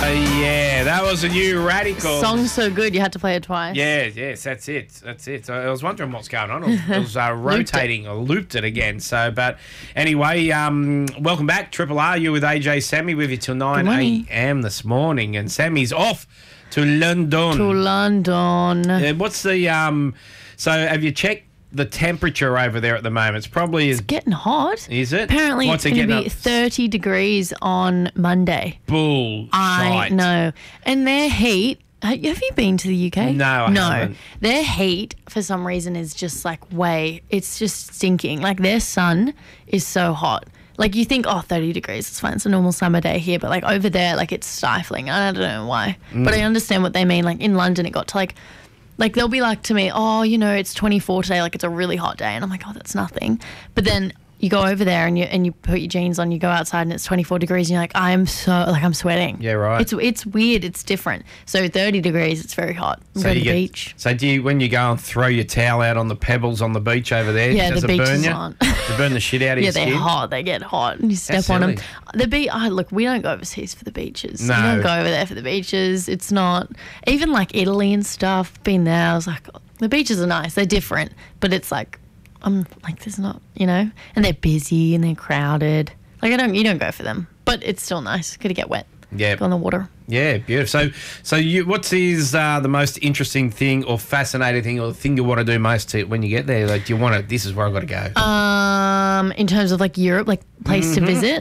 Yeah, that was a new Radical. Song's so good, you had to play it twice. Yes, that's it. So I was wondering what's going on. It was rotating or looped it again. So, but anyway, welcome back. Triple R, you with AJ Sammy with you till 9 a.m. this morning. And Sammy's off to London. What's the, so have you checked the temperature over there at the moment? It's getting hot. Is it? Apparently it's going to be 30 degrees on Monday. Bullshit. I know. And their heat, have you been to the UK? No, I haven't. Their heat, for some reason, is just like it's just stinking. Like their sun is so hot. Like you think, 30 degrees, it's fine. It's a normal summer day here. But like over there, like it's stifling. I don't know why. But I understand what they mean. Like in London, it got to like they'll be like to me, it's 24 today, like it's a really hot day. And I'm like, that's nothing. But then you go over there and you put your jeans on, you go outside and it's 24 degrees and you're like, I'm sweating. Yeah, right. It's weird, it's different. So 30 degrees, it's very hot. Go to the beach. So do you, when you go and throw your towel out on the pebbles on the beach over there, does the it burn beaches you? aren't. Does it burn the shit out of your skin? Yeah, they're hot. They get hot and you step on them. Look, we don't go overseas for the beaches. No. We don't go over there for the beaches. It's not, even like Italy and stuff, been there, I was like, the beaches are nice. They're different, but it's like, I'm like, there's not, and they're busy and they're crowded. Like you don't go for them, but it's still nice. Got to get wet. Yeah. Go on the water. Yeah, beautiful. So what is the most interesting thing or fascinating thing or the thing you want to do most when you get there? Like, do you want to? This is where I've got to go. In terms of like Europe, like place to visit.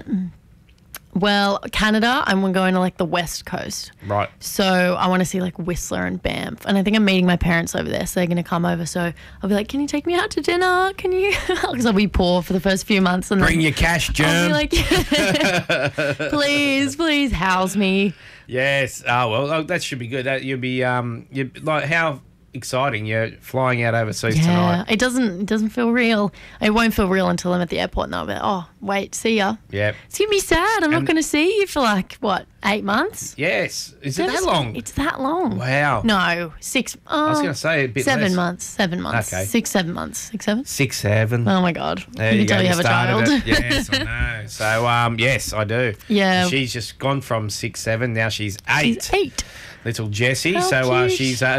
Well, Canada, I'm going to like the West Coast. Right. So I want to see like Whistler and Banff. And I think I'm meeting my parents over there, so they're going to come over. So I'll be like, can you take me out to dinner? Can you? Because I'll be poor for the first few months. And bring your cash, Germ. I'll be like, please house me. Yes. Oh, well, that should be good. You'll be, like, how exciting you're flying out overseas tonight. It doesn't feel real. It won't feel real until I'm at the airport and I'll be like, wait, see ya. Yep. It's going to be sad. I'm not going to see you for like, 8 months? Yes. Is it that long? It's that long. Wow. No, 6. I was going to say a bit 7 less. months. 7 months. Okay. 6, 7 months. 6, 7? 6, 7. Oh, my God. There you you can tell go. you have a child. Yes, I know. So, yes, I do. Yeah. She's just gone from 6, 7. Now she's 8. She's 8. Little Jessie. How So cute. she's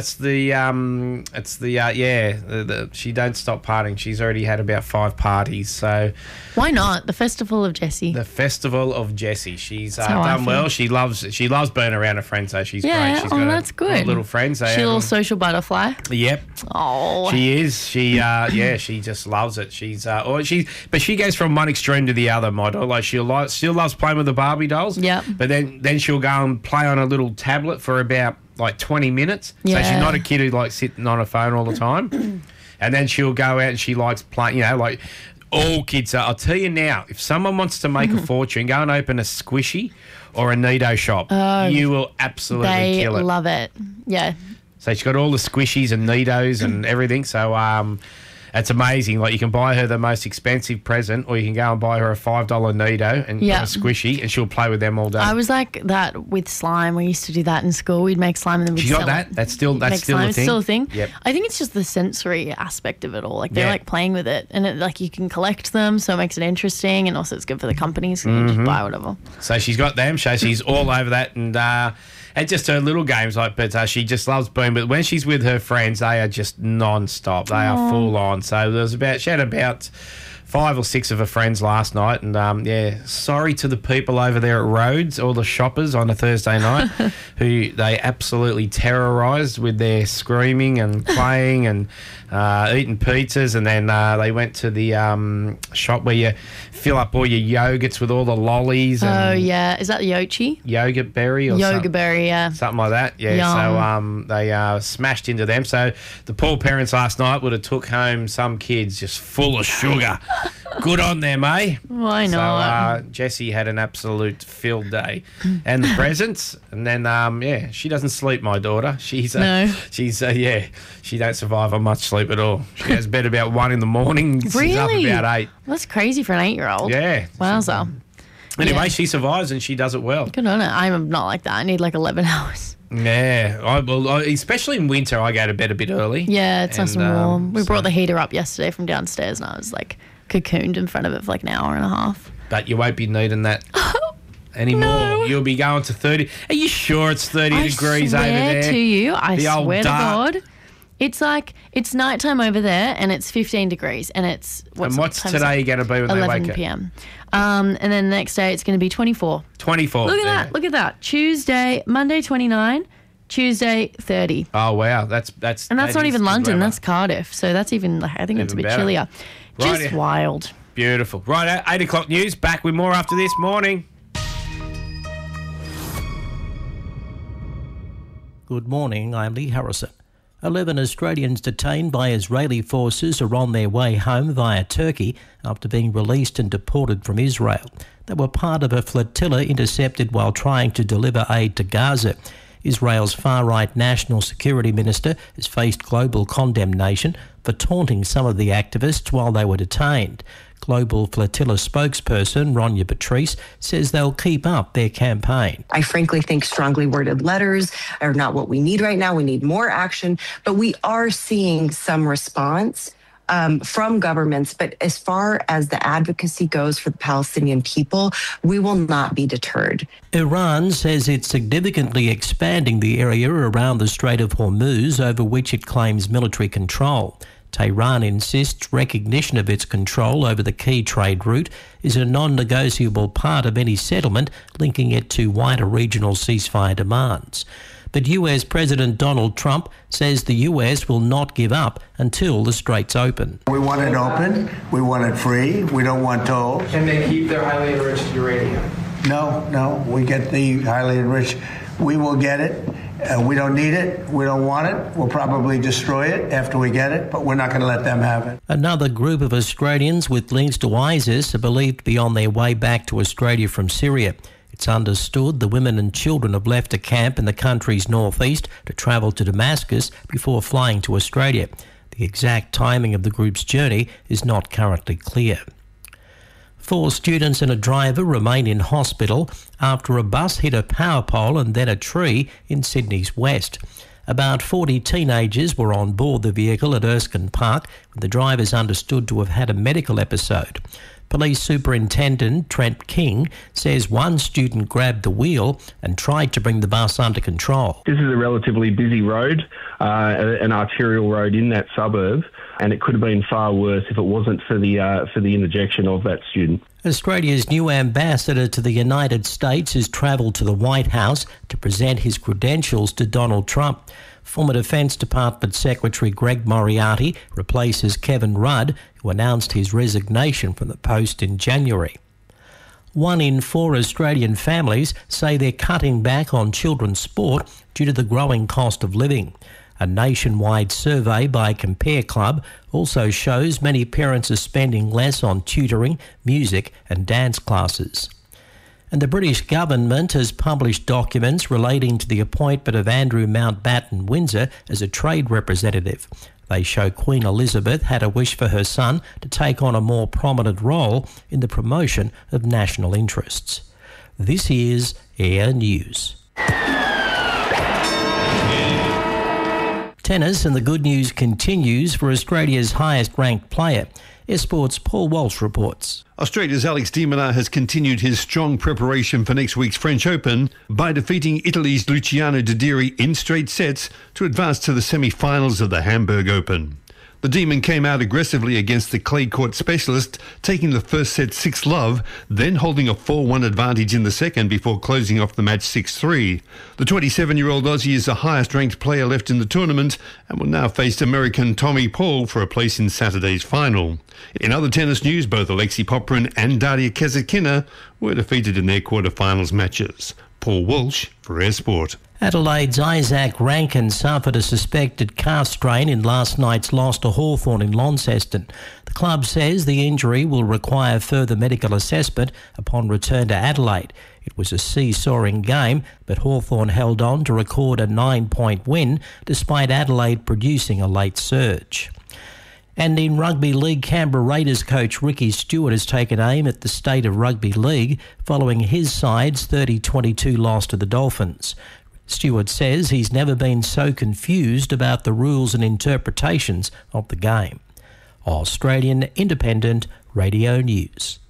she don't stop partying. She's already had about 5 parties. So Why not? The Festival of Jessie. the Festival of Jessie. She's how I done feel. well. She loves being around her friends. So she's Yeah, great. She's oh, got that's good. little friends. She's a little social butterfly. Yep. Oh. She is. She she just loves it. But she goes from one extreme to the other, model. Like still loves playing with the Barbie dolls. Yep. But then she'll go and play on a little tablet for about like 20 minutes. So Yeah. she's not a kid who likes sitting on her phone all the time. And then she'll go out and she likes playing, like all kids are. I'll tell you now, if someone wants to make a fortune, go and open a Squishy or a Nido shop. You will absolutely kill it. They love it. Yeah. So she's got all the Squishies and Nidos and everything. So it's amazing. Like you can buy her the most expensive present, or you can go and buy her a $5 Nido and Yeah. a Squishy, and she'll play with them all day. I was like that with slime. We used to do that in school. We'd make slime and then we'd She got sell that? it. That's still Make a slime. thing. It's still a thing. Yep. I think it's just the sensory aspect of it all. Like they're Yeah. like playing with it, and like you can collect them, so it makes it interesting, and also it's good for the companies. So you Mm-hmm. just buy whatever. So she's got them. So she's all over that, and just her little games but she just loves being. But when she's with her friends, they are just non-stop. They are full on. So she had about 5 or 6 of her friends last night, and sorry to the people over there at Rhodes, all the shoppers on a Thursday night, who they absolutely terrorised with their screaming and playing and eating pizzas, and then they went to the shop where you fill up all your yogurts with all the lollies. And Oh yeah, is that the Yochi? Yogurt berry or Yoga something. berry, yeah. Something like that, yeah. Yum. So they smashed into them. So the poor parents last night would have took home some kids just full of sugar. Good on them, eh? Why not? So Jessie had an absolute filled day, and the presents, and then she doesn't sleep. My daughter, she don't survive on much sleep at all. She has bed about 1 in the morning. She's up Really? about 8. That's crazy for an 8-year-old. Yeah. Wowza. Anyway, Yeah. she survives and she does it well. Good on it. I'm not like that. I need like 11 hours. Yeah, especially in winter, I go to bed a bit early. Yeah, it's nice and And, warm. We so- brought the heater up yesterday from downstairs, and I was like cocooned in front of it for like an hour and a half. But you won't be needing that anymore. No. You'll be going to 30. Are you sure it's 30 degrees over there? I swear to you, I The old swear to dark. God. It's like, it's nighttime over there and it's 15 degrees and it's... What's today going to be when they 11 wake up? p.m. And then the next day it's going to be 24. 24. Look at that. Monday 29, Tuesday 30. Oh, wow. That's And that's not even London, weather. that's Cardiff. So that's even, I think it's a Even bit better. chillier. Right. Just wild. Beautiful. Right, 8 o'clock news. Back with more after this morning. Good morning, I'm Lee Harrison. 11 Australians detained by Israeli forces are on their way home via Turkey after being released and deported from Israel. They were part of a flotilla intercepted while trying to deliver aid to Gaza. Israel's far-right National Security Minister has faced global condemnation for taunting some of the activists while they were detained. Global Flotilla spokesperson Ronya Patrice says they'll keep up their campaign. I frankly think strongly worded letters are not what we need right now. We need more action, but we are seeing some response from governments. But as far as the advocacy goes for the Palestinian people, we will not be deterred. Iran says it's significantly expanding the area around the Strait of Hormuz, over which it claims military control. Tehran insists recognition of its control over the key trade route is a non-negotiable part of any settlement linking it to wider regional ceasefire demands. But US President Donald Trump says the US will not give up until the strait's open. We want it open. We want it free. We don't want tolls. Can they keep their highly enriched uranium? No. We get the highly enriched. We will get it. We don't need it. We don't want it. We'll probably destroy it after we get it, but we're not going to let them have it. Another group of Australians with links to ISIS are believed to be on their way back to Australia from Syria. It's understood the women and children have left a camp in the country's northeast to travel to Damascus before flying to Australia. The exact timing of the group's journey is not currently clear. 4 students and a driver remain in hospital after a bus hit a power pole and then a tree in Sydney's west. About 40 teenagers were on board the vehicle at Erskine Park when the driver is understood to have had a medical episode. Police Superintendent Trent King says one student grabbed the wheel and tried to bring the bus under control. This is a relatively busy road, an arterial road in that suburb, and it could have been far worse if it wasn't for the interjection of that student. Australia's new ambassador to the United States has travelled to the White House to present his credentials to Donald Trump. Former Defence Department Secretary Greg Moriarty replaces Kevin Rudd, who announced his resignation from the post in January. 1 in 4 Australian families say they're cutting back on children's sport due to the growing cost of living. A nationwide survey by Compare Club also shows many parents are spending less on tutoring, music and dance classes. And the British government has published documents relating to the appointment of Andrew Mountbatten Windsor as a trade representative. They show Queen Elizabeth had a wish for her son to take on a more prominent role in the promotion of national interests. This is Air News. Tennis, and the good news continues for Australia's highest-ranked player. Air Sports' Paul Walsh reports. Australia's Alex de Minaur has continued his strong preparation for next week's French Open by defeating Italy's Luciano Dideri in straight sets to advance to the semi-finals of the Hamburg Open. The Demon came out aggressively against the clay court specialist, taking the first set 6-love, then holding a 4-1 advantage in the second before closing off the match 6-3. The 27-year-old Aussie is the highest-ranked player left in the tournament and will now face American Tommy Paul for a place in Saturday's final. In other tennis news, both Alexei Popyrin and Daria Kasatkina were defeated in their quarterfinals matches. Paul Walsh for Air Sport. Adelaide's Isaac Rankin suffered a suspected calf strain in last night's loss to Hawthorn in Launceston. The club says the injury will require further medical assessment upon return to Adelaide. It was a seesawing game, but Hawthorn held on to record a 9-point win despite Adelaide producing a late surge. And in Rugby League, Canberra Raiders coach Ricky Stewart has taken aim at the state of rugby league following his side's 30-22 loss to the Dolphins. Stewart says he's never been so confused about the rules and interpretations of the game. Australian Independent Radio News.